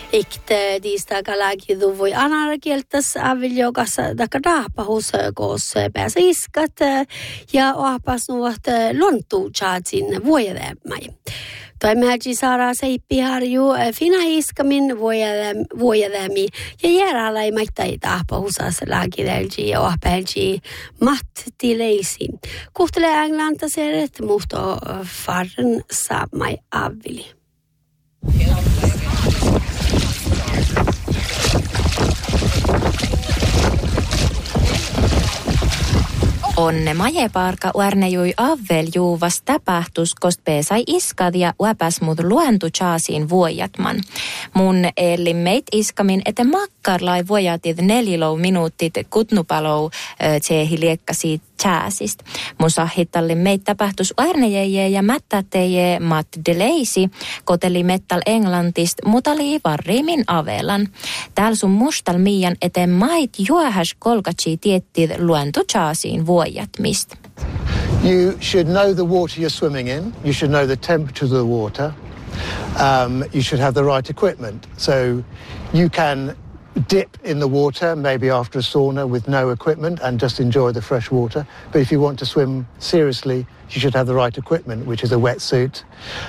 Ikte diistaga lääkidu voi anarkieltas aviljokassa taka daapahus koos pääsä iskat ja oapas nuot lontuu chaatsin vuojedemai. Toimääji saadaan seippiharju fina iskamin vuojedemi ja järälai maittai daapahusas lääkidelji ja oapelji mattileisi. Kuhtelee englantaseret muhto farren saamai avili. Onne majeparka uarnejui avveljuuvas täpähtus, kost peesai iskad ja uäpäs mut luentu chaasiin vuojatman. Mun eli meit iskamin, ete makkarlai vuojatid 4 minuutit kutnupalou tseehi liekkasi chaasist. Mun sahittalli meit täpähtus uarnejeje ja mättäteje mat deleisi, koteli mettal englantist, mutta oli varriimin avelan. Tääl sun mustal miian ete mait juohas kolkatsi tiettid luentu chaasiin vuojatmist. You should know the water you're swimming in. You should know the temperature of the water. You should have the right equipment. So you can dip in the water, maybe after a sauna with no equipment and just enjoy the fresh water. But if you want to swim seriously, you should have the right equipment, which is a wetsuit,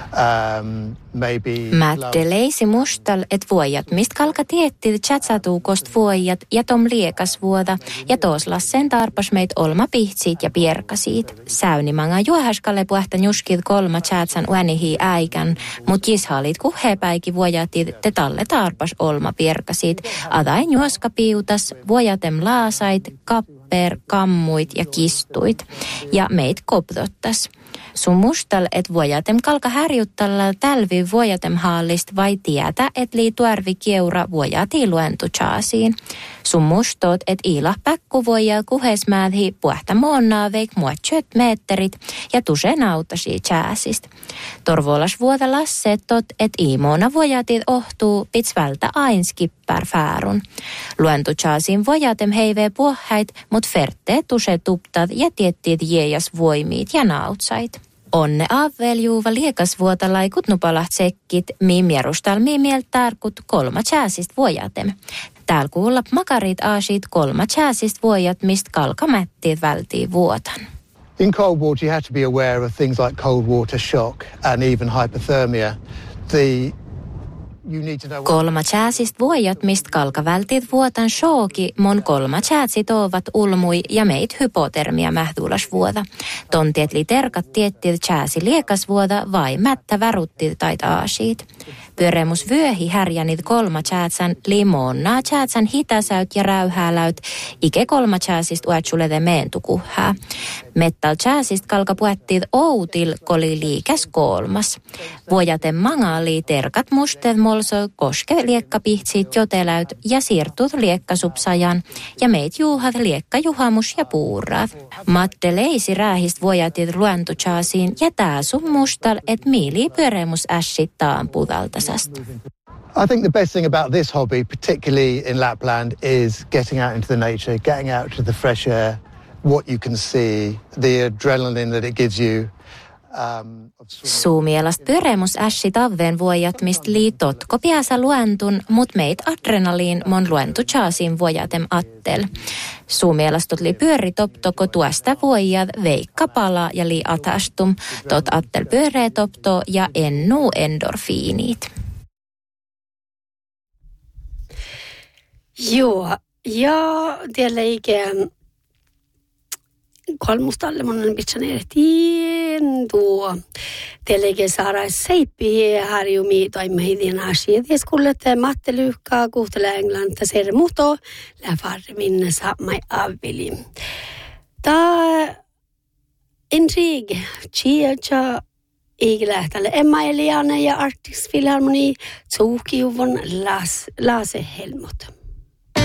maybe... Mätteleisi mustal et vuojat, mist kalka tietti tjatsatuu kost vuojat ja tom liekas vuoda ja tos lassen tarpas meit olma pihtsit ja pierkasiit. Säynimanga juohaskalle puhta njuskid 3 tjatsan uänihi äikän, mut jishaalit kuhepäiki vuojatit te talle tarpas olma pierkasiit. Adain juoska piutas, vuojatem laasait, kammuit ja kistuit. Ja meit kopdottas. Sun mustal et vuojatem kalka härjuttalla tälvi vuojatem hallist vai tietä et lii tuarvi keura vuojati luentu chaasiin. Sun mustot et iilah päkku vuoja kuhesmäädhi puhta moonnaa veik muotsyöt meetterit ja tuse nautasi chaasist. Torvolas vuoda lassetot et iimoona vuojatit ohtuu pits vältä ainskippär fäärun. Luentu chaasiin vuojatem heivee puohäit, mut fertteet tuse tuptat ja tiettiet jeejas voimiit ja nautsait. Onne avveljuuva liekasvuotalai kutnupalat sekkit, miimjerustal miimielt tarkut 3 chaasist vuojatem. Tääl kuulla makarit aasit 3 chaasist vuojat, mist kalkamättiit vältii vuotan. In cold water you have to be aware of things like cold water shock and even hypothermia. You need to know 3 chaasist vuojat, mist kalka vältit vuotan shooki, mon 3 chaasit ovat ulmui ja meit hypotermia mähdulas vuoda. Tontiet li terkat tiettit chaasi liekas vuoda vai mättä väruttit tait aasiit. Pyöremus vyöhi härjänit 3 chaatsan limonnaa chaatsan hitasäyt ja räyhääläyt, ike 3 chaasist uatsulede meentukuhää. Mettal chaasist kalka puettiit outil koli liikäs 3. Vuojaten mangali terkat mustet molso koske liekkapihtsit joteläyt ja siirtut liekkasupsajan ja meit juuhat liekkajuhamus ja puuraat. Matte leisi räähist vuojatit luentu chaasiin ja tää sun mustal et miili pyöremus ässit taan pudaltasast. I think the best thing about this hobby, particularly in Lapland, is getting out into the nature, getting out to the fresh air, what you can see, the adrenaline that it gives you. Suumielast pyöremus ässi tavveen vuojat, mist liitot kopiäsä luentun, mut meit adrenaliin mon luentu chaasiin vuojatem attel. Suumielastot li pyöri toptoko tuosta vuojat veikka pala ja li atastum, tot attel pyöree topto ja ennu endorfiinit. Joo, ja tiellä ikään kolmustalle monen pitsan ehtiin tuo teille saada seippi harjumi toimehidin asiat ja skullet matte lyhkaa kuhtele englanta ser muto la farmin samai avili. Ta intrig chiacha iglähtälle Emma Eliana ja Arctic Philharmoni Tsukiuvon Laase Helmut.